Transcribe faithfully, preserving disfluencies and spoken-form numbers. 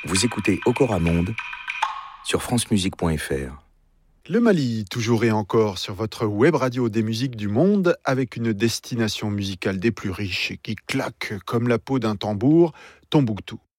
Vous écoutez Okora Monde sur francemusique point f r. Le Mali, toujours et encore sur votre web radio des musiques du monde, avec une destination musicale des plus riches et qui claque comme la peau d'un tambour, Tombouctou.